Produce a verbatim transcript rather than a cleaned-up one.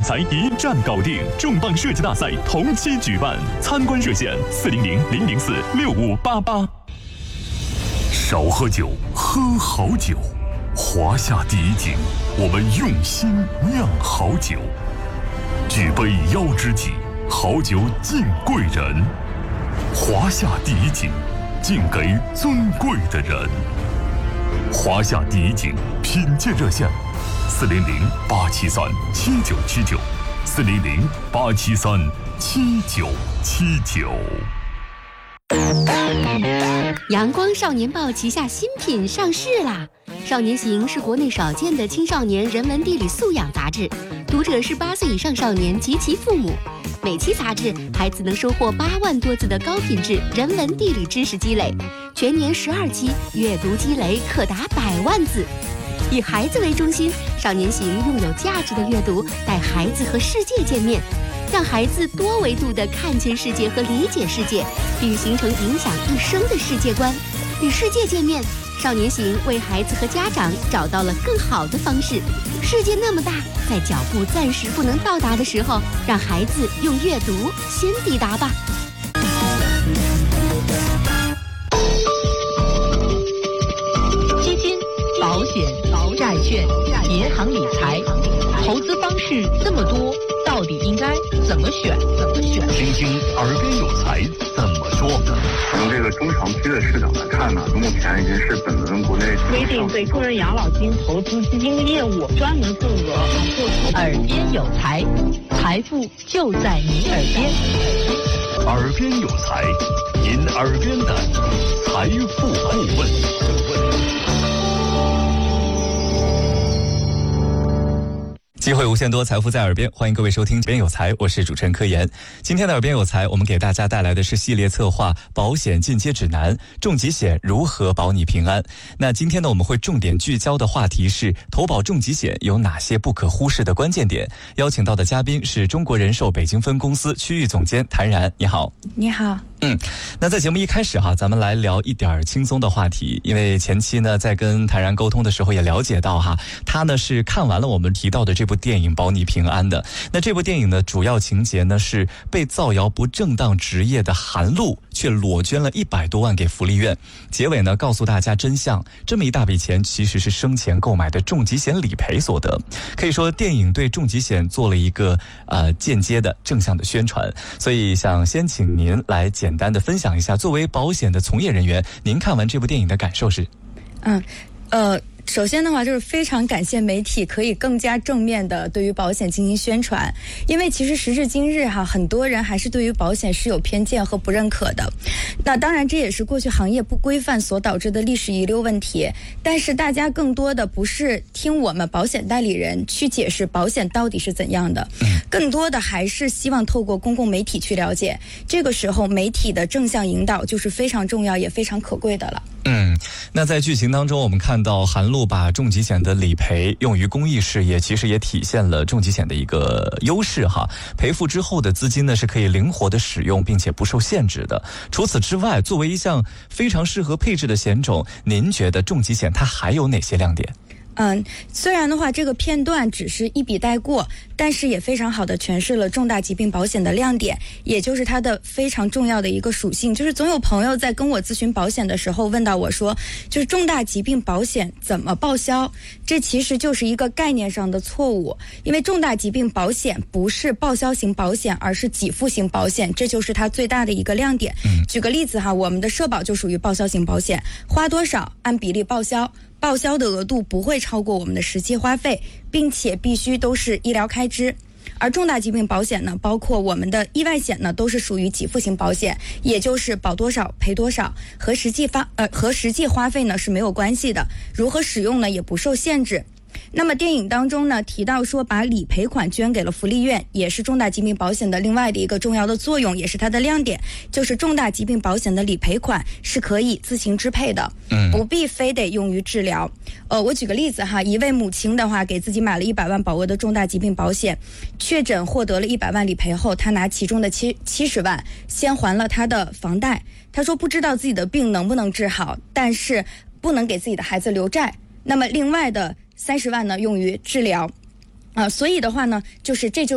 材一站搞定，重磅设计大赛同期举办，参观热线四零零零零四六五八八。少喝酒，喝好酒。华夏第一景，我们用心酿好酒。举杯邀知己，好酒敬贵人。华夏第一景，敬给尊贵的人。华夏第一景品鉴热线：四零零八七三七九七九，四零零八七三七九七九。 阳光少年报旗下新品上市啦！少年行是国内少见的青少年人文地理素养杂志，读者是八岁以上少年及其父母。每期杂志，孩子能收获八万多字的高品质人文地理知识积累，全年十二期，阅读积累可达百万字。以孩子为中心，少年行用有价值的阅读带孩子和世界见面，让孩子多维度地看见世界和理解世界，并形成影响一生的世界观。与世界见面，少年行为孩子和家长找到了更好的方式。世界那么大，在脚步暂时不能到达的时候，让孩子用阅读先抵达吧。 基金、保险、债券、银行理财，投资方式这么多，到底应该怎么选？怎么选？ 听听耳边有财怎么说。 从这个中长期的市场来看呢，目前已经是本轮国内规定对个人养老金投资基金业务专门份额做出。 耳边有财，财富就在你耳边。 耳边有财，您耳边的财富顾问。 机会无限多，财富在耳边，欢迎各位收听耳边有财，我是主持人柯岩。今天的耳边有财，我们给大家带来的是系列策划保险进阶指南，重疾险如何保你平安。那今天呢，我们会重点聚焦的话题是投保重疾险有哪些不可忽视的关键点。邀请到的嘉宾是中国人寿北京分公司区域总监谭然，你好。 你好。 嗯，那在节目一开始哈，咱们来聊一点轻松的话题。因为前期呢，在跟谭然沟通的时候也了解到哈，他呢是看完了我们提到的这部电影《保你平安》的。那这部电影的主要情节呢是被造谣不正当职业的韩露，却裸捐了一百多万给福利院。结尾呢，告诉大家真相，这么一大笔钱其实是生前购买的重疾险理赔所得。可以说，电影对重疾险做了一个呃间接的正向的宣传。所以想先请您来简单的分享一下，作为保险的从业人员，您看完这部电影的感受是？ 嗯，呃。首先的话，就是非常感谢媒体可以更加正面的对于保险进行宣传，因为其实时至今日哈，很多人还是对于保险是有偏见和不认可的。那当然，这也是过去行业不规范所导致的历史遗留问题。但是大家更多的不是听我们保险代理人去解释保险到底是怎样的，更多的还是希望透过公共媒体去了解。这个时候，媒体的正向引导就是非常重要也非常可贵的了。 嗯，那在剧情当中，我们看到韩露把重疾险的理赔用于公益事业，其实也体现了重疾险的一个优势哈。赔付之后的资金呢是可以灵活的使用，并且不受限制的。除此之外，作为一项非常适合配置的险种，您觉得重疾险它还有哪些亮点？ 嗯，虽然的话这个片段只是一笔带过，但是也非常好的诠释了重大疾病保险的亮点，也就是它的非常重要的一个属性。就是总有朋友在跟我咨询保险的时候问到我说，就是重大疾病保险怎么报销？这其实就是一个概念上的错误，因为重大疾病保险不是报销型保险，而是给付型保险，这就是它最大的一个亮点。嗯、举个例子哈，我们的社保就属于报销型保险，花多少按比例报销，报销的额度不会超过我们的实际花费，并且必须都是医疗开支。而重大疾病保险呢，包括我们的意外险呢，都是属于给付型保险，也就是保多少赔多少，和实际发呃和实际花费呢是没有关系的，如何使用呢也不受限制。那么电影当中呢提到说把理赔款捐给了福利院，也是重大疾病保险的另外的一个重要的作用，也是它的亮点，就是重大疾病保险的理赔款是可以自行支配的，不必非得用于治疗。呃，我举个例子哈，一位母亲的话给自己买了一百万保额的重大疾病保险，确诊获得了一百万理赔后，她拿其中的七七十万先还了她的房贷。她说不知道自己的病能不能治好，但是不能给自己的孩子留债。那么另外的三十万呢用于治疗，啊、呃，所以的话呢，就是这就